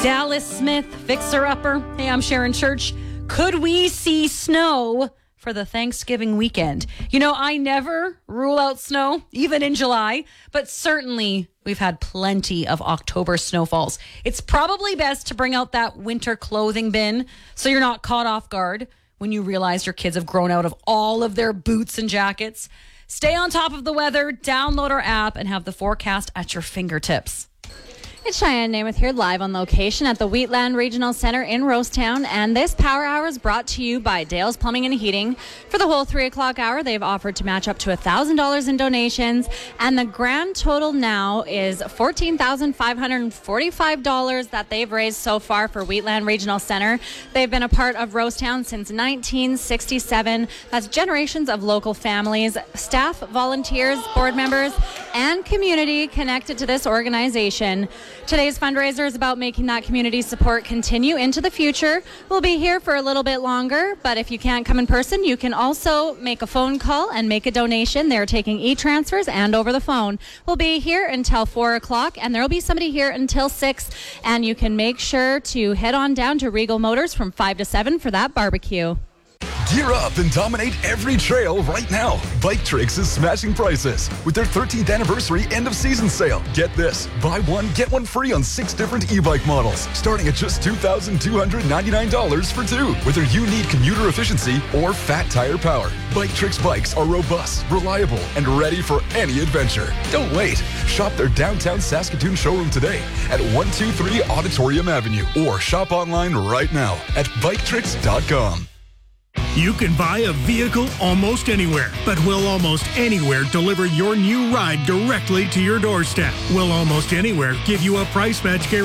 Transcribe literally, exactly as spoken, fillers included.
Dallas Smith, fixer-upper. Hey, I'm Sharon Church. Could we see snow for the Thanksgiving weekend? You know, I never rule out snow, even in July, but certainly we've had plenty of October snowfalls. It's probably best to bring out that winter clothing bin so you're not caught off guard when you realize your kids have grown out of all of their boots and jackets. Stay on top of the weather, download our app, and have the forecast at your fingertips. It's Cheyenne Namath here, live on location at the Wheatland Regional Center in Rosetown, and this Power Hour is brought to you by Dale's Plumbing and Heating. For the whole three o'clock hour, they've offered to match up to one thousand dollars in donations, and the grand total now is fourteen thousand five hundred forty-five dollars that they've raised so far for Wheatland Regional Center. They've been a part of Rosetown since nineteen sixty-seven. That's generations of local families, staff, volunteers, board members, and community connected to this organization. Today's fundraiser is about making that community support continue into the future. We'll be here for a little bit longer, but if you can't come in person, you can also make a phone call and make a donation. They're taking e-transfers and over the phone. We'll be here until four o'clock, and there will be somebody here until six, and you can make sure to head on down to Regal Motors from five to seven for that barbecue. Gear up and dominate every trail right now. Bike Tricks is smashing prices with their thirteenth anniversary end of season sale. Get this, buy one, get one free on six different e-bike models, starting at just two thousand two hundred ninety-nine dollars for two. Whether you need commuter efficiency or fat tire power, Bike Tricks bikes are robust, reliable, and ready for any adventure. Don't wait. Shop their downtown Saskatoon showroom today at one two three Auditorium Avenue or shop online right now at bike tricks dot com. You can buy a vehicle almost anywhere, but will Almost Anywhere deliver your new ride directly to your doorstep? Will Almost Anywhere give you a price match guarantee?